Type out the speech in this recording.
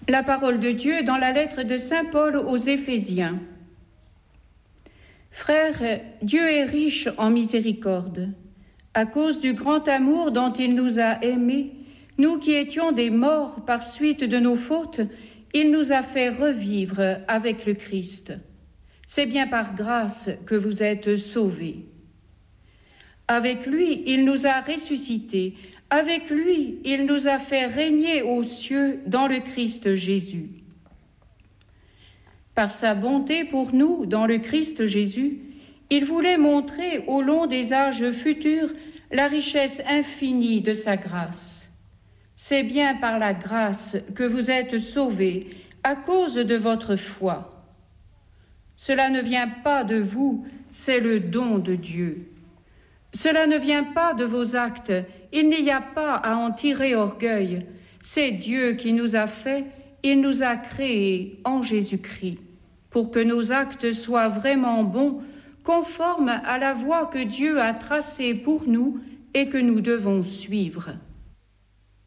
La parole de Dieu dans la lettre de saint Paul aux Éphésiens. Frères, Dieu est riche en miséricorde. À cause du grand amour dont il nous a aimés, nous qui étions des morts par suite de nos fautes, il nous a fait revivre avec le Christ. C'est bien par grâce que vous êtes sauvés. Avec lui, il nous a ressuscités. Avec lui, il nous a fait régner aux cieux dans le Christ Jésus. Par sa bonté pour nous dans le Christ Jésus, il voulait montrer au long des âges futurs la richesse infinie de sa grâce. C'est bien par la grâce que vous êtes sauvés à cause de votre foi. Cela ne vient pas de vous, c'est le don de Dieu. Cela ne vient pas de vos actes, il n'y a pas à en tirer orgueil. C'est Dieu qui nous a fait, il nous a créés en Jésus-Christ, pour que nos actes soient vraiment bons, conformes à la voie que Dieu a tracée pour nous et que nous devons suivre.